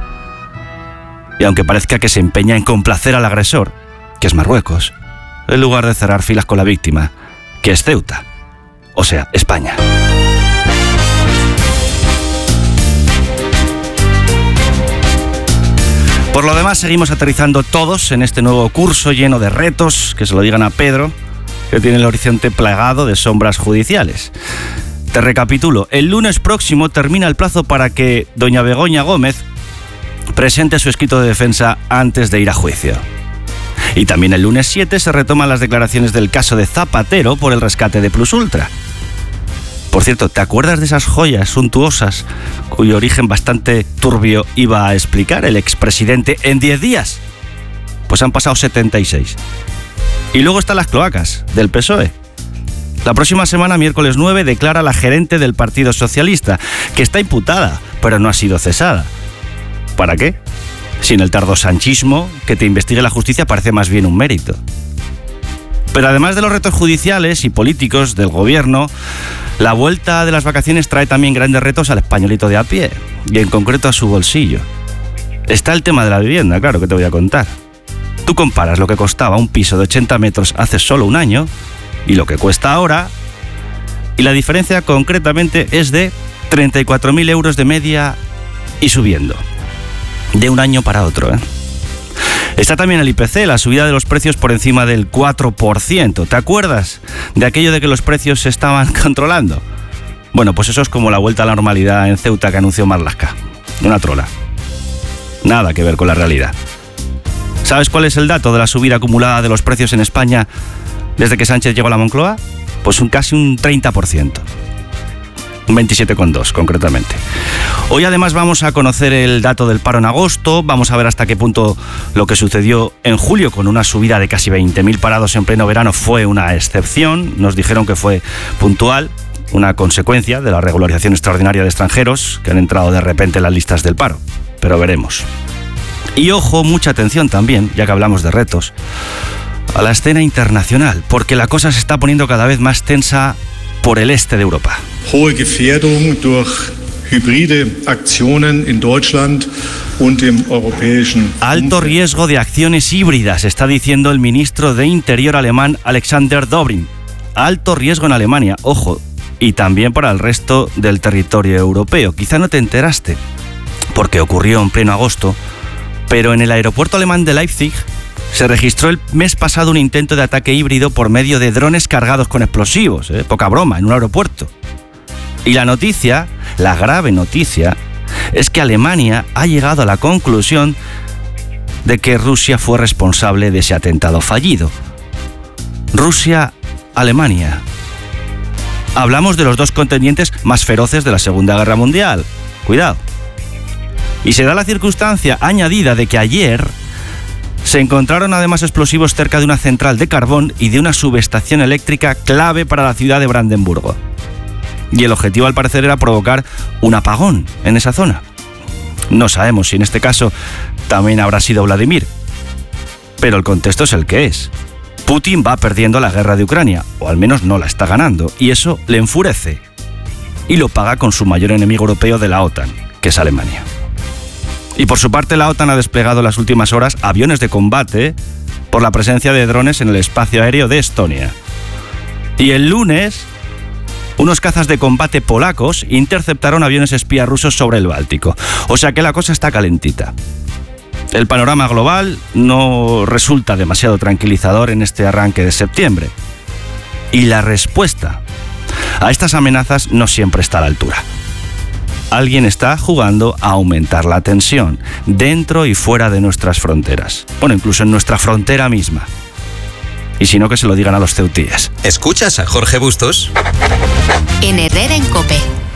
Y aunque parezca que se empeña en complacer al agresor, que es Marruecos, en lugar de cerrar filas con la víctima, que es Ceuta, o sea, España. Por lo demás, seguimos aterrizando todos en este nuevo curso lleno de retos, que se lo digan a Pedro, que tiene el horizonte plagado de sombras judiciales. Te recapitulo, el lunes próximo termina el plazo para que doña Begoña Gómez presente su escrito de defensa antes de ir a juicio. Y también el lunes siete se retoman las declaraciones del caso de Zapatero por el rescate de Plus Ultra. Por cierto, ¿te acuerdas de esas joyas suntuosas cuyo origen bastante turbio iba a explicar el expresidente en diez días? Pues han pasado setenta y seis. Y luego están las cloacas del P S O E. La próxima semana, miércoles nueve, declara la gerente del Partido Socialista, que está imputada, pero no ha sido cesada. ¿Para qué? Si en el tardosanchismo, que te investigue la justicia parece más bien un mérito. Pero además de los retos judiciales y políticos del gobierno, la vuelta de las vacaciones trae también grandes retos al españolito de a pie, y en concreto a su bolsillo. Está el tema de la vivienda, claro, que te voy a contar. Tú comparas lo que costaba un piso de ochenta metros hace solo un año y lo que cuesta ahora, y la diferencia concretamente es de treinta y cuatro mil euros de media y subiendo, de un año para otro, ¿eh? Está también el I P C, la subida de los precios por encima del cuatro por ciento. ¿Te acuerdas de aquello de que los precios se estaban controlando? Bueno, pues eso es como la vuelta a la normalidad en Ceuta que anunció Marlaska. Una trola. Nada que ver con la realidad. ¿Sabes cuál es el dato de la subida acumulada de los precios en España desde que Sánchez llegó a la Moncloa? Pues un casi un treinta por ciento. Un veintisiete coma dos concretamente. Hoy además vamos a conocer el dato del paro en agosto, vamos a ver hasta qué punto lo que sucedió en julio con una subida de casi veinte mil parados en pleno verano fue una excepción. Nos dijeron que fue puntual, una consecuencia de la regularización extraordinaria de extranjeros que han entrado de repente en las listas del paro, pero veremos. Y ojo, mucha atención también, ya que hablamos de retos, a la escena internacional, porque la cosa se está poniendo cada vez más tensa por el este de Europa. Hohe Gefährdung durch hybride Aktionen in Deutschland und im europäischen. Alto riesgo de acciones híbridas, está diciendo el ministro de Interior alemán Alexander Dobrindt. Alto riesgo en Alemania, ojo, y también para el resto del territorio europeo. Quizá no te enteraste, porque ocurrió en pleno agosto, pero en el aeropuerto alemán de Leipzig se registró el mes pasado un intento de ataque híbrido por medio de drones cargados con explosivos, ¿eh? Poca broma, en un aeropuerto. Y la noticia, la grave noticia, es que Alemania ha llegado a la conclusión de que Rusia fue responsable de ese atentado fallido. Rusia-Alemania. Hablamos de los dos contendientes más feroces de la Segunda Guerra Mundial. Cuidado. Y se da la circunstancia añadida de que ayer se encontraron además explosivos cerca de una central de carbón y de una subestación eléctrica clave para la ciudad de Brandenburgo. Y el objetivo al parecer era provocar un apagón en esa zona. No sabemos si en este caso también habrá sido Vladimir, pero el contexto es el que es. Putin va perdiendo la guerra de Ucrania, o al menos no la está ganando, y eso le enfurece. Y lo paga con su mayor enemigo europeo de la OTAN, que es Alemania. Y por su parte, la OTAN ha desplegado en las últimas horas aviones de combate por la presencia de drones en el espacio aéreo de Estonia. Y el lunes, unos cazas de combate polacos interceptaron aviones espías rusos sobre el Báltico. O sea que la cosa está calentita. El panorama global no resulta demasiado tranquilizador en este arranque de septiembre. Y la respuesta a estas amenazas no siempre está a la altura. Alguien está jugando a aumentar la tensión dentro y fuera de nuestras fronteras. Bueno, incluso en nuestra frontera misma. Y si no, que se lo digan a los ceutíes. ¿Escuchas a Jorge Bustos? En Herrera en COPE.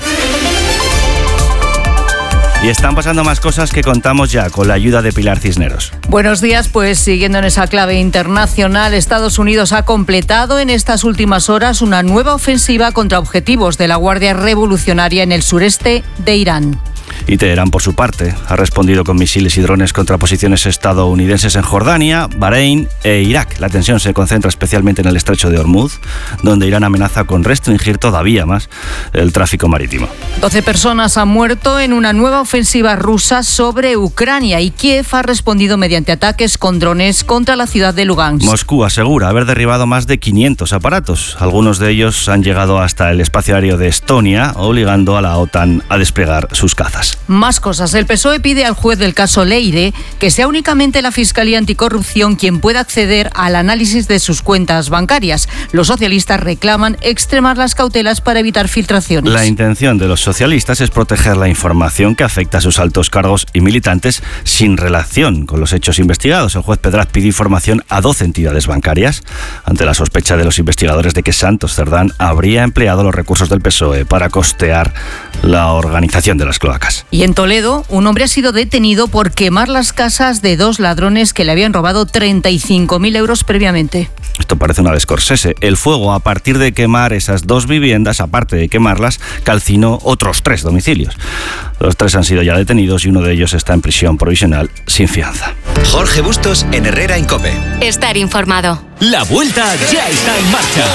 Y están pasando más cosas que contamos ya con la ayuda de Pilar Cisneros. Buenos días, pues siguiendo en esa clave internacional, Estados Unidos ha completado en estas últimas horas una nueva ofensiva contra objetivos de la Guardia Revolucionaria en el sureste de Irán. Y Teherán, por su parte, ha respondido con misiles y drones contra posiciones estadounidenses en Jordania, Bahrein e Irak. La tensión se concentra especialmente en el estrecho de Hormuz, donde Irán amenaza con restringir todavía más el tráfico marítimo. doce personas han muerto en una nueva ofensiva rusa sobre Ucrania y Kiev ha respondido mediante ataques con drones contra la ciudad de Lugansk. Moscú asegura haber derribado más de quinientos aparatos. Algunos de ellos han llegado hasta el espacio aéreo de Estonia, obligando a la OTAN a desplegar sus cazas. Más cosas. El P S O E pide al juez del caso Leire que sea únicamente la Fiscalía Anticorrupción quien pueda acceder al análisis de sus cuentas bancarias. Los socialistas reclaman extremar las cautelas para evitar filtraciones. La intención de los socialistas es proteger la información que afecta a sus altos cargos y militantes sin relación con los hechos investigados. El juez Pedraz pidió información a doce entidades bancarias ante la sospecha de los investigadores de que Santos Cerdán habría empleado los recursos del P S O E para costear la organización de las cloacas. Y en Toledo, un hombre ha sido detenido por quemar las casas de dos ladrones que le habían robado treinta y cinco mil euros previamente. Esto parece una de Scorsese. El fuego, a partir de quemar esas dos viviendas, aparte de quemarlas, calcinó otros tres domicilios. Los tres han sido ya detenidos y uno de ellos está en prisión provisional sin fianza. Jorge Bustos en Herrera en COPE. Estar informado. La vuelta ya está en marcha.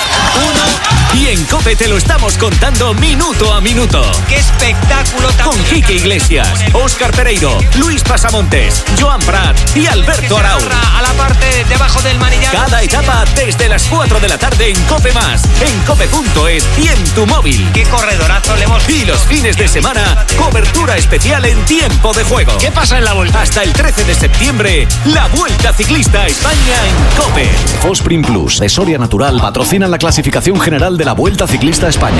Uno, y en COPE te lo estamos contando minuto a minuto. ¡Qué espectáculo! Con Quique Iglesias, Óscar Pereiro, Luis Pasamontes, Joan Prat y Alberto Arau. A la parte debajo del manillar. Cada etapa desde las cuatro de la tarde en COPE Más, en cope punto es y en tu móvil. ¡Qué corredorazo le hemos! Y los fines de semana, cobertura especial en tiempo de juego. ¿Qué pasa en la vuelta? Hasta el trece de septiembre, la Vuelta Ciclista a España en COPE. Fosprin Plus de Soria Natural patrocinan la clasificación general de la Vuelta Ciclista a España.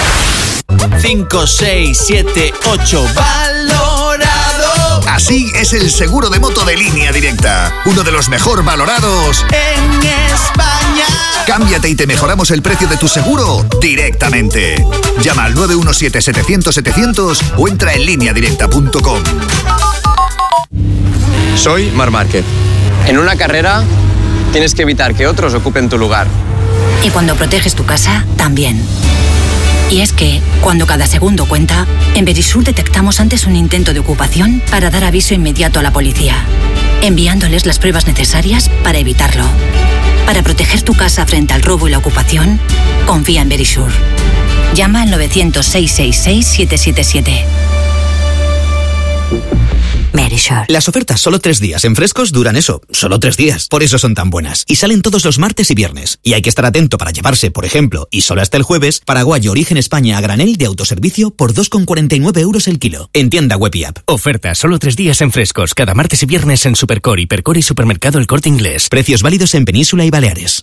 cinco, seis, siete, ocho. ¡Valorado! Así es el seguro de moto de Línea Directa. Uno de los mejor valorados en España. Cámbiate y te mejoramos el precio de tu seguro directamente. Llama al nueve uno siete, setecientos, setecientos o entra en línea directa punto com. Soy Marc Márquez. En una carrera tienes que evitar que otros ocupen tu lugar. Y cuando proteges tu casa, también. Y es que, cuando cada segundo cuenta, en Verisur detectamos antes un intento de ocupación para dar aviso inmediato a la policía, enviándoles las pruebas necesarias para evitarlo. Para proteger tu casa frente al robo y la ocupación, confía en Verisur. Llama al novecientos, seiscientos sesenta y seis, siete siete siete. Verisur. Las ofertas solo tres días en Frescos duran eso, solo tres días. Por eso son tan buenas. Y salen todos los martes y viernes. Y hay que estar atento para llevarse, por ejemplo, y solo hasta el jueves, Paraguayo Origen España a granel de autoservicio por dos con cuarenta y nueve euros el kilo. En tienda web y app. Ofertas solo tres días en Frescos, cada martes y viernes en Supercor, Hipercor y Supermercado El Corte Inglés. Precios válidos en Península y Baleares.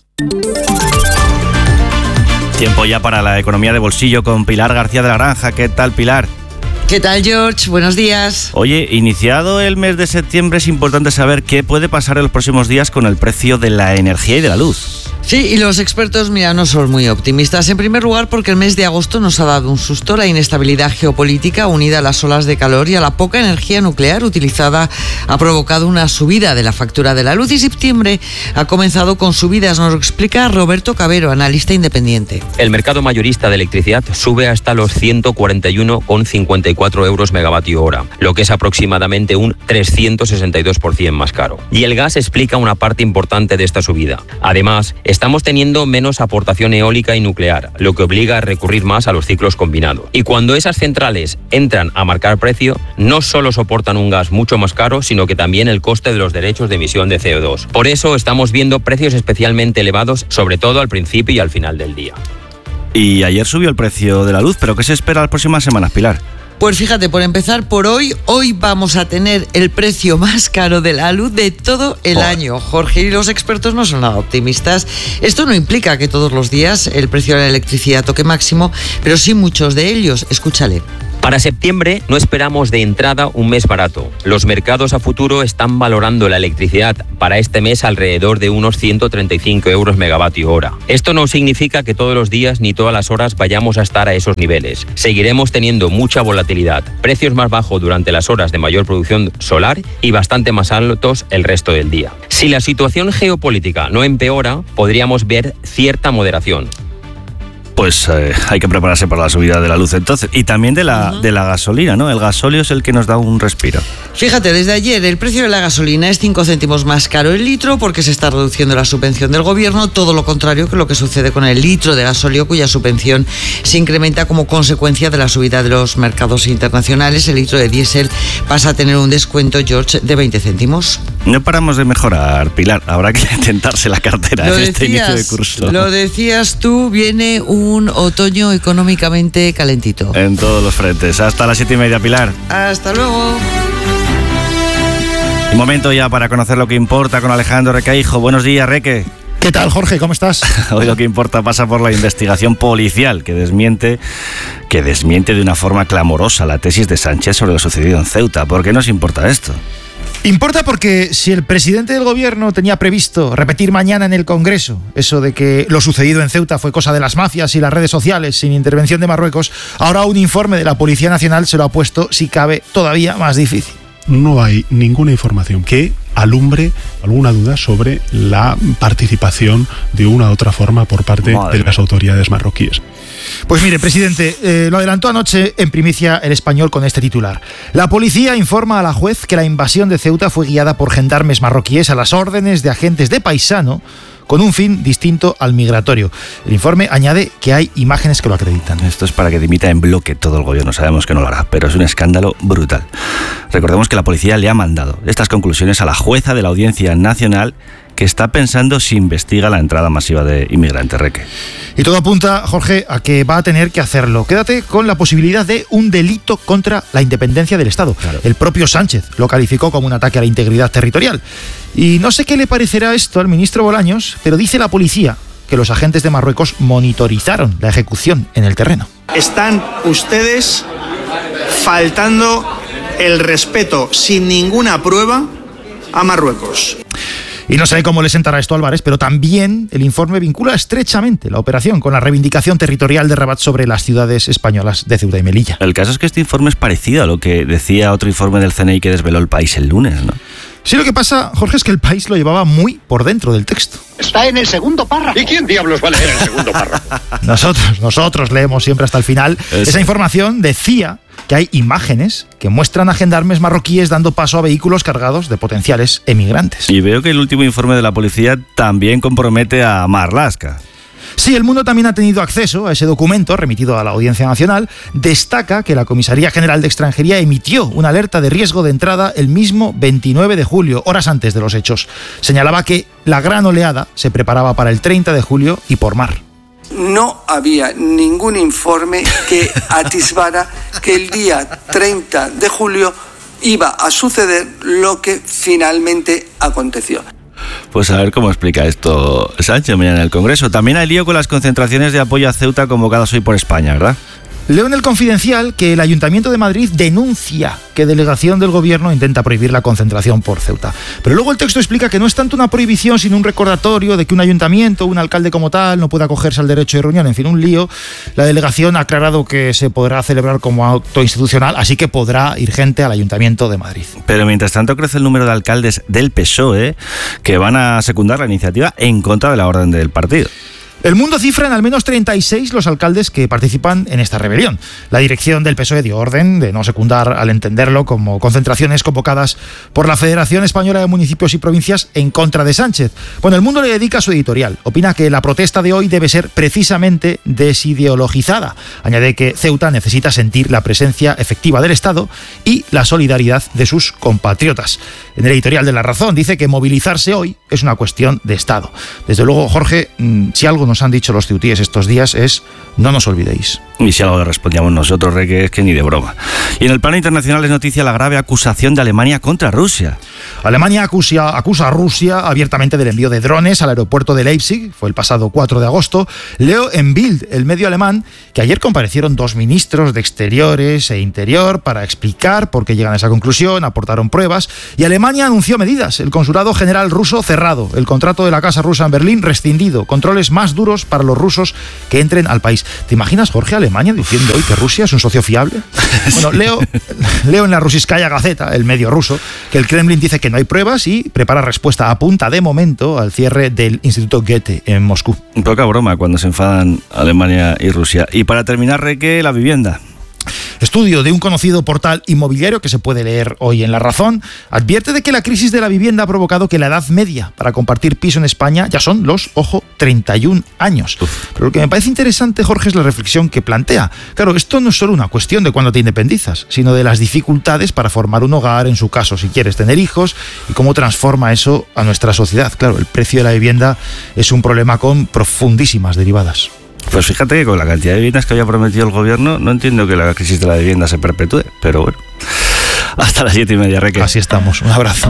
Tiempo ya para la economía de bolsillo con Pilar García de la Granja. ¿Qué tal, Pilar? ¿Qué tal, George? Buenos días. Oye, iniciado el mes de septiembre es importante saber qué puede pasar en los próximos días con el precio de la energía y de la luz. Sí, y los expertos, mira, no son muy optimistas. En primer lugar, porque el mes de agosto nos ha dado un susto. La inestabilidad geopolítica unida a las olas de calor y a la poca energía nuclear utilizada ha provocado una subida de la factura de la luz y septiembre ha comenzado con subidas. Nos lo explica Roberto Cabero, analista independiente. El mercado mayorista de electricidad sube hasta los ciento cuarenta y uno con cincuenta y cuatro euros megavatio hora, lo que es aproximadamente un trescientos sesenta y dos por ciento más caro. Y el gas explica una parte importante de esta subida. Además, Estamos teniendo menos aportación eólica y nuclear, lo que obliga a recurrir más a los ciclos combinados. Y cuando esas centrales entran a marcar precio, no solo soportan un gas mucho más caro, sino que también el coste de los derechos de emisión de C O dos. Por eso estamos viendo precios especialmente elevados, sobre todo al principio y al final del día. Y ayer subió el precio de la luz, ¿pero qué se espera las próximas semanas, Pilar? Pues fíjate, por empezar por hoy, hoy vamos a tener el precio más caro de la luz de todo el oh. año. Jorge, y los expertos no son nada optimistas. Esto no implica que todos los días el precio de la electricidad toque máximo, pero sí muchos de ellos. Escúchale. Para septiembre no esperamos de entrada un mes barato. Los mercados a futuro están valorando la electricidad para este mes alrededor de unos ciento treinta y cinco euros megavatio hora. Esto no significa que todos los días ni todas las horas vayamos a estar a esos niveles. Seguiremos teniendo mucha volatilidad, precios más bajos durante las horas de mayor producción solar y bastante más altos el resto del día. Si la situación geopolítica no empeora, podríamos ver cierta moderación. Pues eh, hay que prepararse para la subida de la luz entonces. Y también de la, uh-huh. de la gasolina, ¿no? El gasóleo es el que nos da un respiro. Fíjate, desde ayer el precio de la gasolina es cinco céntimos más caro el litro porque se está reduciendo la subvención del gobierno, todo lo contrario que lo que sucede con el litro de gasóleo cuya subvención se incrementa como consecuencia de la subida de los mercados internacionales. El litro de diésel pasa a tener un descuento, George, de veinte céntimos. No paramos de mejorar, Pilar. Habrá que tentarse la cartera en este inicio de curso. Lo decías tú, viene un un otoño económicamente calentito. En todos los frentes. Hasta las siete y media, Pilar. Hasta luego. Un momento ya para conocer lo que importa con Alejandro Requeijo. Buenos días, Reque. ¿Qué tal, Jorge? ¿Cómo estás? Hoy lo que importa pasa por la investigación policial que desmiente, que desmiente de una forma clamorosa la tesis de Sánchez sobre lo sucedido en Ceuta. ¿Por qué nos importa esto? Importa porque si el presidente del gobierno tenía previsto repetir mañana en el Congreso eso de que lo sucedido en Ceuta fue cosa de las mafias y las redes sociales sin intervención de Marruecos, ahora un informe de la Policía Nacional se lo ha puesto, si cabe, todavía más difícil. No hay ninguna información que alumbre alguna duda sobre la participación de una u otra forma por parte Madre. de las autoridades marroquíes. Pues mire, presidente, eh, lo adelantó anoche en primicia El Español con este titular. La policía informa a la juez que la invasión de Ceuta fue guiada por gendarmes marroquíes a las órdenes de agentes de paisano con un fin distinto al migratorio. El informe añade que hay imágenes que lo acreditan. Esto es para que dimita en bloque todo el gobierno. Sabemos que no lo hará, pero es un escándalo brutal. Recordemos que la policía le ha mandado estas conclusiones a la jueza de la Audiencia Nacional, que está pensando si investiga la entrada masiva de inmigrantes, Reque. Y todo apunta, Jorge, a que va a tener que hacerlo. Quédate con la posibilidad de un delito contra la independencia del Estado. Claro. El propio Sánchez lo calificó como un ataque a la integridad territorial. Y no sé qué le parecerá esto al ministro Bolaños, pero dice la policía que los agentes de Marruecos monitorizaron la ejecución en el terreno. Están ustedes faltando el respeto sin ninguna prueba a Marruecos. Y no sé cómo le sentará esto a Álvarez, pero también el informe vincula estrechamente la operación con la reivindicación territorial de Rabat sobre las ciudades españolas de Ceuta y Melilla. El caso es que este informe es parecido a lo que decía otro informe del C N I que desveló El País el lunes, ¿no? Sí, lo que pasa, Jorge, es que El País lo llevaba muy por dentro del texto. Está en el segundo párrafo. ¿Y quién diablos va a leer el segundo párrafo? Nosotros, nosotros leemos siempre hasta el final. Eso. Esa información decía que hay imágenes que muestran a gendarmes marroquíes dando paso a vehículos cargados de potenciales emigrantes. Y veo que el último informe de la policía también compromete a Marlaska. Sí, El Mundo también ha tenido acceso a ese documento remitido a la Audiencia Nacional. Destaca que la Comisaría General de Extranjería emitió una alerta de riesgo de entrada el mismo veintinueve de julio, horas antes de los hechos. Señalaba que la gran oleada se preparaba para el treinta de julio y por mar. No había ningún informe que atisbara que el día treinta de julio iba a suceder lo que finalmente aconteció. Pues a ver cómo explica esto Sánchez mañana en el Congreso. También hay lío con las concentraciones de apoyo a Ceuta convocadas hoy por España, ¿verdad? Leo en El Confidencial que el Ayuntamiento de Madrid denuncia que delegación del gobierno intenta prohibir la concentración por Ceuta. Pero luego el texto explica que no es tanto una prohibición, sino un recordatorio de que un ayuntamiento, un alcalde como tal, no puede acogerse al derecho de reunión. En fin, un lío. La delegación ha aclarado que se podrá celebrar como acto institucional, así que podrá ir gente al Ayuntamiento de Madrid. Pero mientras tanto crece el número de alcaldes del P S O E que van a secundar la iniciativa en contra de la orden del partido. El Mundo cifra en al menos treinta y seis los alcaldes que participan en esta rebelión. La dirección del P S O E dio orden de no secundar, al entenderlo, como concentraciones convocadas por la Federación Española de Municipios y Provincias en contra de Sánchez. Bueno, El Mundo le dedica su editorial. Opina que la protesta de hoy debe ser precisamente desideologizada. Añade que Ceuta necesita sentir la presencia efectiva del Estado y la solidaridad de sus compatriotas. En el editorial de La Razón dice que movilizarse hoy es una cuestión de Estado. Desde luego, Jorge, si algo nos han dicho los ceutíes estos días es: no nos olvidéis. Y si algo le respondíamos nosotros, Rey, que es que ni de broma. Y en el plano internacional es noticia la grave acusación de Alemania contra Rusia. Alemania acusa, acusa a Rusia abiertamente del envío de drones al aeropuerto de Leipzig, fue el pasado cuatro de agosto. Leo en Bild, el medio alemán, que ayer comparecieron dos ministros de Exteriores e Interior para explicar por qué llegan a esa conclusión, aportaron pruebas, y Alemania anunció medidas. El consulado general ruso cerrado, el contrato de la Casa Rusa en Berlín rescindido, controles más duros para los rusos que entren al país. ¿Te imaginas, Jorge, Alemania diciendo hoy que Rusia es un socio fiable? Bueno, leo, leo en la Rusiskaya Gazeta, el medio ruso, que el Kremlin dice que no hay pruebas y prepara respuesta a punta de momento al cierre del Instituto Goethe en Moscú. Poca broma cuando se enfadan Alemania y Rusia. Y para terminar, Reque, la vivienda. Estudio de un conocido portal inmobiliario que se puede leer hoy en La Razón advierte de que la crisis de la vivienda ha provocado que la edad media para compartir piso en España ya son los, ojo, treinta y un años. Uf. Pero lo que me parece interesante, Jorge, es la reflexión que plantea. Claro, esto no es solo una cuestión de cuándo te independizas, sino de las dificultades para formar un hogar, en su caso, si quieres tener hijos, y cómo transforma eso a nuestra sociedad. Claro, el precio de la vivienda es un problema con profundísimas derivadas. Pues fíjate que con la cantidad de viviendas que había prometido el gobierno, no entiendo que la crisis de la vivienda se perpetúe, pero bueno. Hasta las siete y media, Reque. Así estamos. Un abrazo.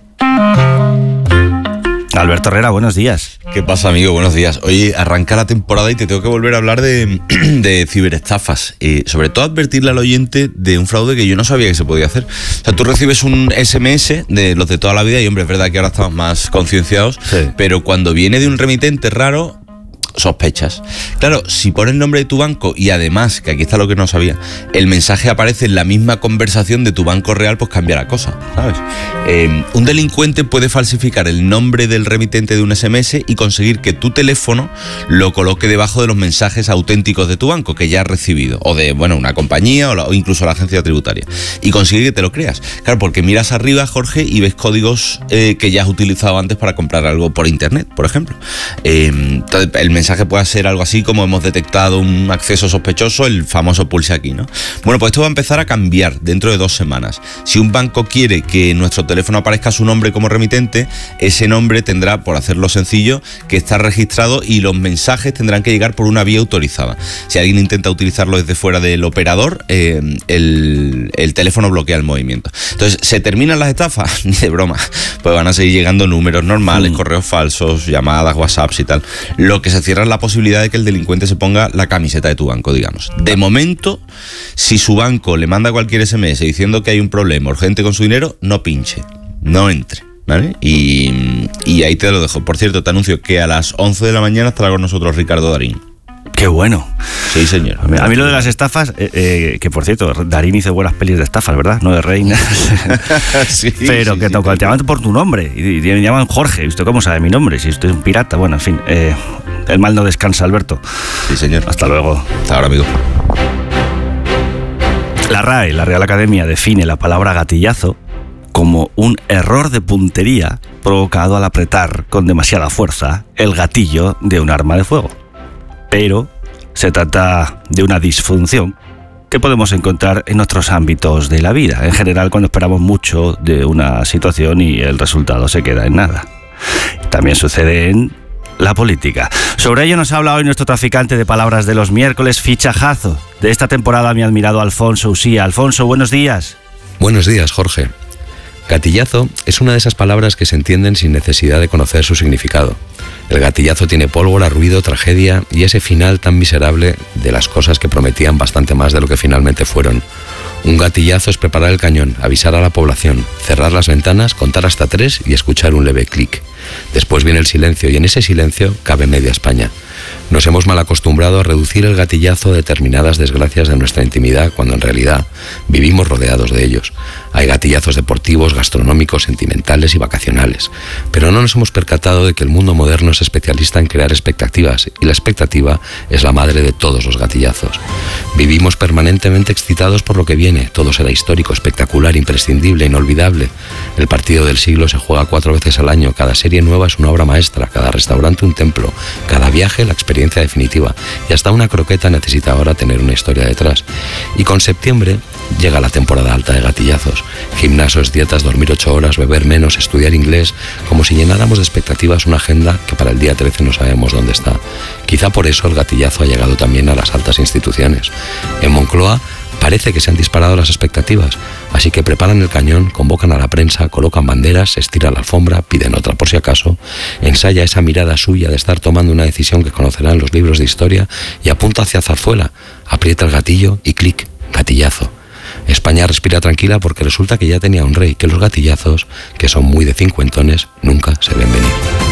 Alberto Herrera, buenos días. ¿Qué pasa, amigo? Buenos días. Oye, arranca la temporada y te tengo que volver a hablar de, de ciberestafas. Eh, sobre todo advertirle al oyente de un fraude que yo no sabía que se podía hacer. O sea, tú recibes un ese eme ese de los de toda la vida y, hombre, es verdad que ahora estamos más concienciados, sí. Pero cuando viene de un remitente raro, sospechas. Claro, si pones el nombre de tu banco y además, que aquí está lo que no sabía, el mensaje aparece en la misma conversación de tu banco real, pues cambia la cosa, ¿sabes? Eh, un delincuente puede falsificar el nombre del remitente de un ese eme ese y conseguir que tu teléfono lo coloque debajo de los mensajes auténticos de tu banco que ya has recibido, o de, bueno, una compañía o, la, o incluso la agencia tributaria, y conseguir que te lo creas. Claro, porque miras arriba, Jorge, y ves códigos eh, que ya has utilizado antes para comprar algo por internet, por ejemplo. Eh, entonces, el mensaje mensaje pueda ser algo así como: hemos detectado un acceso sospechoso, el famoso pulse aquí, ¿no? Bueno, pues esto va a empezar a cambiar dentro de dos semanas. Si un banco quiere que en nuestro teléfono aparezca su nombre como remitente, ese nombre tendrá, por hacerlo sencillo, que estar registrado y los mensajes tendrán que llegar por una vía autorizada. Si alguien intenta utilizarlo desde fuera del operador, eh, el, el teléfono bloquea el movimiento. Entonces, ¿se terminan las estafas? Ni de broma. Pues van a seguir llegando números normales, mm. correos falsos, llamadas, WhatsApps y tal. Lo que se cierra es la posibilidad de que el delincuente se ponga la camiseta de tu banco, digamos. De momento, si su banco le manda cualquier ese eme ese diciendo que hay un problema urgente con su dinero, no pinche, no entre, ¿vale? Y, y ahí te lo dejo. Por cierto, te anuncio que a las once de la mañana estará con nosotros Ricardo Darín. ¡Qué bueno! Sí, señor. A mí, a mí lo de las estafas, eh, eh, que por cierto, Darín hizo buenas pelis de estafas, ¿verdad? No de reinas. sí, Pero sí, que sí, te, te llaman por tu nombre. Y, y me llaman Jorge. ¿Y usted cómo sabe mi nombre? Si usted es un pirata. Bueno, en fin. Eh, el mal no descansa, Alberto. Sí, señor. Hasta luego. Hasta ahora, amigo. La R A E, la Real Academia, define la palabra gatillazo como un error de puntería provocado al apretar con demasiada fuerza el gatillo de un arma de fuego. Pero se trata de una disfunción que podemos encontrar en otros ámbitos de la vida, en general cuando esperamos mucho de una situación y el resultado se queda en nada. También sucede en la política. Sobre ello nos habla hoy nuestro traficante de palabras de los miércoles, fichajazo de esta temporada, mi admirado Alfonso Usía. Alfonso, buenos días. Buenos días, Jorge. Gatillazo es una de esas palabras que se entienden sin necesidad de conocer su significado. El gatillazo tiene pólvora, ruido, tragedia y ese final tan miserable de las cosas que prometían bastante más de lo que finalmente fueron. Un gatillazo es preparar el cañón, avisar a la población, cerrar las ventanas, contar hasta tres y escuchar un leve clic. Después viene el silencio y en ese silencio cabe media España. Nos hemos mal acostumbrado a reducir el gatillazo a determinadas desgracias de nuestra intimidad, cuando en realidad vivimos rodeados de ellos. Hay gatillazos deportivos, gastronómicos, sentimentales y vacacionales. Pero no nos hemos percatado de que el mundo moderno es especialista en crear expectativas, y la expectativa es la madre de todos los gatillazos. Vivimos permanentemente excitados por lo que viene. Todo será histórico, espectacular, imprescindible, inolvidable. El partido del siglo se juega cuatro veces al año. Cada serie nueva es una obra maestra, cada restaurante un templo, cada viaje la experiencia definitiva, y hasta una croqueta necesita ahora tener una historia detrás. Y con septiembre llega la temporada alta de gatillazos. Gimnasios, dietas, dormir ocho horas, beber menos, estudiar inglés, como si llenáramos de expectativas una agenda que para el día trece no sabemos dónde está. Quizá por eso el gatillazo ha llegado también a las altas instituciones. En Moncloa parece que se han disparado las expectativas, así que preparan el cañón, convocan a la prensa, colocan banderas, se estira la alfombra, piden otra por si acaso, ensaya esa mirada suya de estar tomando una decisión que conocerán los libros de historia y apunta hacia Zarzuela, aprieta el gatillo y clic, gatillazo. España respira tranquila porque resulta que ya tenía un rey, que los gatillazos, que son muy de cincuentones, nunca se ven venir.